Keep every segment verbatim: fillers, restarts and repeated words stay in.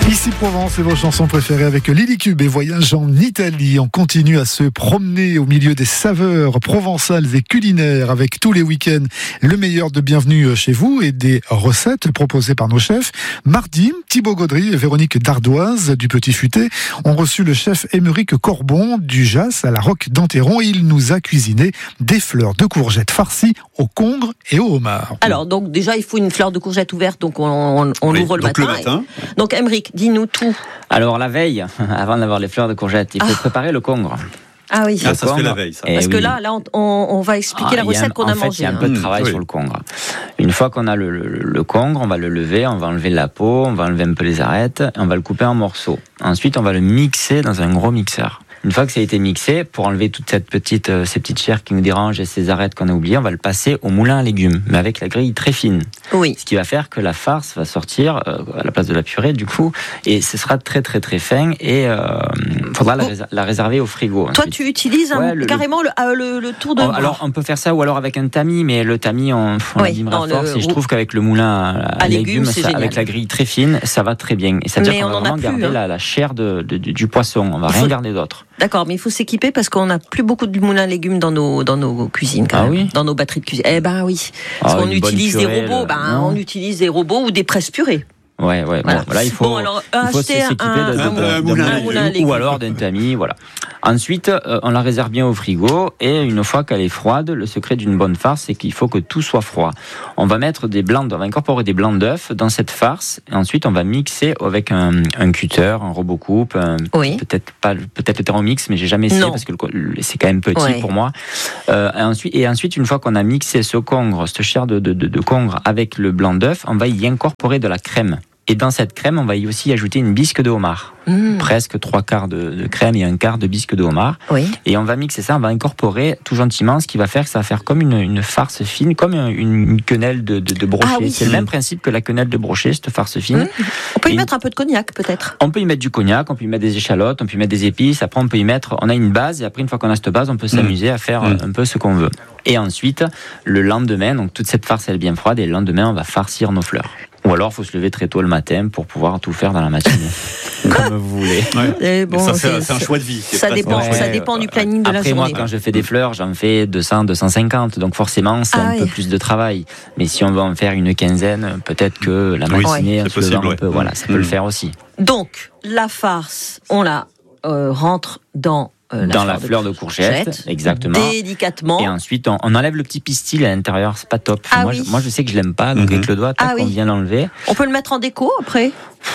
Ici Provence et vos chansons préférées avec Lily Cube et Voyage en Italie. On continue à se promener au milieu des saveurs provençales et culinaires avec tous les week-ends le meilleur de Bienvenue chez vous et des recettes proposées par nos chefs. Mardi, Thibaut Gaudry et Véronique Dardoise du Petit Futé ont reçu le chef Émeric Corbon du Jas à la Roque d'Enterron et il nous a cuisiné des fleurs de courgettes farcies au congre et au homard. Alors donc déjà il faut une fleur de courgette ouverte, donc on, on, on oui, l'ouvre le donc matin. le matin. Donc Émeric, dis-nous tout. Alors la veille, avant d'avoir les fleurs de courgette, il faut Ah. préparer le congre. Ah oui. Ah, ça se fait la veille, ça. Et Parce oui. que là, là, on, on va expliquer Ah, la il y a recette un- qu'on en a fait, mangée. il y a un hein. peu de Mmh, travail oui. sur le congre. Une fois qu'on a le, le, le congre, on va le lever, on va enlever la peau, on va enlever un peu les arêtes, et on va le couper en morceaux. Ensuite, on va le mixer dans un gros mixeur. Une fois que ça a été mixé, pour enlever toute cette petite, euh, ces petites chairs qui nous dérangent et ces arêtes qu'on a oubliées, on va le passer au moulin à légumes, mais avec la grille très fine. Oui. Ce qui va faire que la farce va sortir euh, à la place de la purée, du coup, et ce sera très très très fin et il euh, faudra la, Bon. résa- la réserver au frigo. Toi, ensuite. tu utilises un- Ouais, le- carrément le, euh, le, le tour de Oh, bras. alors on peut faire ça ou alors avec un tamis, mais le tamis on, on Oui, l'abîmera non, fort. le- Et je trouve qu'avec le moulin à, à à légumes, légumes, c'est ça, génial. avec la grille très fine, ça va très bien. Et ça veut Mais dire qu'on on va en a vraiment plus, garder hein. la, la chair de, de- du, du poisson. On va Il rien faut- garder d'autre. D'accord, mais il faut s'équiper parce qu'on n'a plus beaucoup de moulins à légumes dans nos, dans nos cuisines, quand Ah même. oui Dans nos batteries de cuisine. Eh ben oui. Parce Ah, qu'on une bonne utilise purée, des robots, le- ben, non. on utilise des robots ou des presses purées. Ouais, ouais. Voilà. Bon, voilà, il faut, Bon, alors, il faut acheter s'équiper un- de- de- un de- moulin- de- moulin de- à légumes. ou alors d'un tamis, voilà. Ensuite, euh, on la réserve bien au frigo et une fois qu'elle est froide, le secret d'une bonne farce, c'est qu'il faut que tout soit froid. On va mettre des blancs, on va incorporer des blancs d'œufs dans cette farce et ensuite on va mixer avec un, un cutter, un robot coupe, un- Oui. peut-être pas, peut-être le Thermomix, mais j'ai jamais essayé Non. parce que le- le- c'est quand même petit Ouais. pour moi. Euh, et ensuite, et ensuite, une fois qu'on a mixé ce congre, cette chair de, de, de, de congre avec le blanc d'œuf, on va y incorporer de la crème. Et dans cette crème, on va y aussi ajouter une bisque de homard. Mmh. Presque trois quarts de, de crème et un quart de bisque de homard. Oui. Et on va mixer ça, on va incorporer tout gentiment, ce qui va faire que ça va faire comme une, une farce fine, comme une, une quenelle de, de, de brochet. Ah oui. C'est le même principe que la quenelle de brochet, cette farce fine. Mmh. On peut y Et- mettre un peu de cognac, peut-être. On peut y mettre du cognac, on peut y mettre des échalotes, on peut y mettre des épices. Après, on peut y mettre, on a une base et après, une fois qu'on a cette base, on peut s'amuser à faire Mmh. un peu ce qu'on veut. Et ensuite, le lendemain, donc toute cette farce elle est bien froide et le lendemain, on va farcir nos fleurs. Ou alors, il faut se lever très tôt le matin pour pouvoir tout faire dans la matinée, comme vous voulez. Et Mais bon, ça, c'est- c'est, c'est un choix de vie. c'est ça presque dépend, un choix de ça vie. dépend du planning de la Après, journée. moi, quand je fais des fleurs, j'en fais deux cents, deux cent cinquante. Donc, forcément, c'est Ah un oui. peu plus de travail. Mais si on veut en faire une quinzaine, peut-être que la Oui, matinée, c'est en se levant possible, un ouais. peu, voilà, ça peut Mm. le faire aussi. Donc, la farce, on la euh, rentre dans, euh, Dans la fleur de courgette, courgette, exactement. délicatement. Et ensuite, on, on enlève le petit pistil à l'intérieur, c'est pas top. Ah moi, oui. je, moi, je sais que je l'aime pas, donc Mhm. avec le doigt, tac, Ah oui. on vient l'enlever. On peut le mettre en déco après.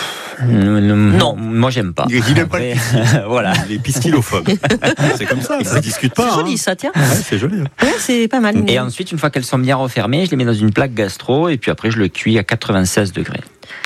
Non. Non. Moi, j'aime pas. Il aime pas le Après, voilà. Les pistillophobes. C'est comme ça, ça se discute pas. C'est hein. joli, ça, tiens. Ouais, c'est joli. Ouais, c'est pas mal. Et ensuite, une fois qu'elles sont bien refermées, je les mets dans une plaque gastro et puis après, je le cuis à quatre-vingt-seize degrés.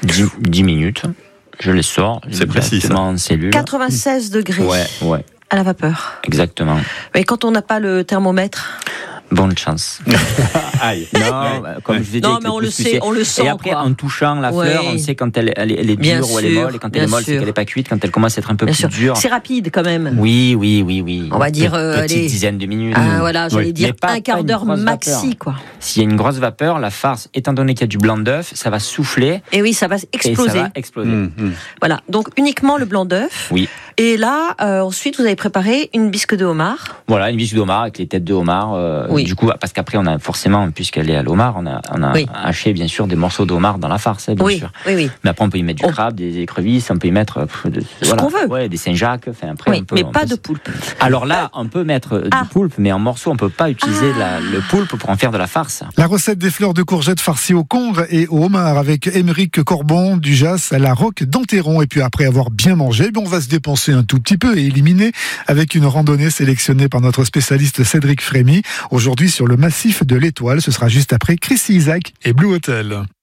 dix minutes. Je les sors. je C'est les mets précis, ça. directement en cellule. quatre-vingt-seize degrés Ouais, ouais, à la vapeur. exactement. Mais quand on n'a pas le thermomètre. Bonne chance. Aïe. Non, bah, comme je vous ai dit, Non, avec mais le on le pouce, sait, tu sais. on le sent. Et après, quoi. en touchant la Ouais. fleur, on sait quand elle, elle, est- elle est Bien dure ou elle est sûr, molle. Et quand elle bien est molle, c'est sûr. qu'elle n'est pas cuite. Quand elle commence à être un peu Bien plus sûr. dure. C'est rapide quand même. Oui, oui, oui, oui. On va dire, euh, Petite allez. dizaine de minutes. Ah, voilà, j'allais Oui. dire Mais pas- un pas quart une d'heure grosse maxi, vapeur. quoi. S'il y a une grosse vapeur, la farce, étant donné qu'il y a du blanc d'œuf, ça va souffler Et oui, ça va et exploser. ça va exploser. Hum, hum. Voilà, donc uniquement le blanc d'œuf. Oui. Et là, euh, ensuite, vous avez préparé une bisque de homard. Voilà, une bisque de homard avec les têtes de homard. euh, Oui. Du coup, parce qu'après, on a forcément, puisqu'elle est à l'homard, on a, on a Oui. haché bien sûr des morceaux de homard dans la farce, hein, bien Oui, sûr. oui, oui. Mais après, on peut y mettre du Oh. crabe, des écrevisses, on peut y mettre euh, pff, de, Ce qu'on veut. Ouais, des Saint-Jacques. Enfin, après, Oui, on peut, mais on pas peut de s- poulpe. Alors là, on peut mettre euh, Ah. du poulpe, mais en morceaux, on peut pas utiliser Ah. la- le poulpe pour en faire de la farce. La recette des fleurs de courgettes farcies au congre et au homard avec Émeric Corbon du Jas à la Roque d'Enterron. Et puis après avoir bien mangé, ben on va se dépenser un tout petit peu et éliminer avec une randonnée sélectionnée par notre spécialiste Cédric Frémy. Aujourd'hui sur le massif de l'Étoile, ce sera juste après Chrissy Isaac et Blue Hotel.